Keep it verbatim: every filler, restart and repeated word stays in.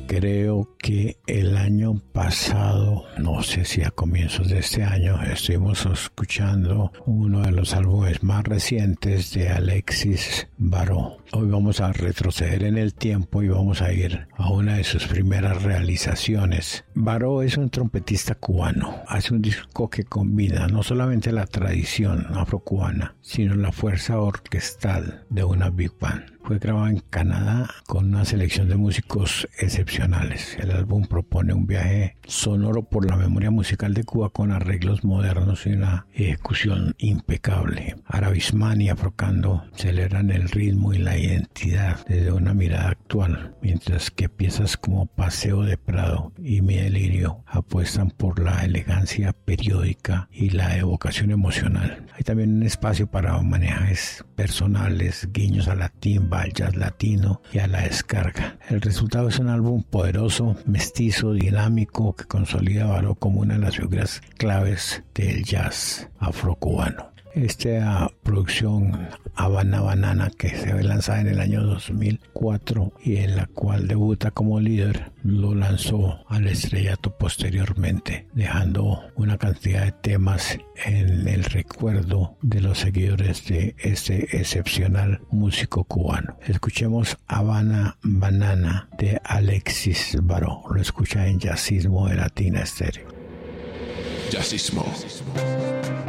Creo que el año pasado, no sé si a comienzos de este año, estuvimos escuchando uno de los álbumes más recientes de Alexis Baró. Hoy vamos a retroceder en el tiempo y vamos a ir a una de sus primeras realizaciones. Baró es un trompetista cubano. Hace un disco que combina no solamente la tradición afrocubana, sino la fuerza orquestal de una big band. Fue grabado en Canadá con una selección de músicos excepcionales. El álbum propone un viaje sonoro por la memoria musical de Cuba con arreglos modernos y una ejecución impecable. Arabisman y Afrocando celebran el ritmo y la identidad desde una mirada actual, mientras que piezas como Paseo de Prado y Mi Delirio apuestan por la elegancia periódica y la evocación emocional. Hay también un espacio para homenajes personales, guiños a la timba, al jazz latino y a la descarga. El resultado es un álbum poderoso, mestizo, dinámico, que consolida a Baró como una de las figuras claves del jazz afrocubano. Esta producción Habana Banana, que se ve lanzada en el año dos mil cuatro y en la cual debuta como líder, lo lanzó al estrellato posteriormente, dejando una cantidad de temas en el recuerdo de los seguidores de este excepcional músico cubano. Escuchemos Habana Banana de Alexis Baró. Lo escucha en Jazzismo de Latina Estéreo. Jazzismo.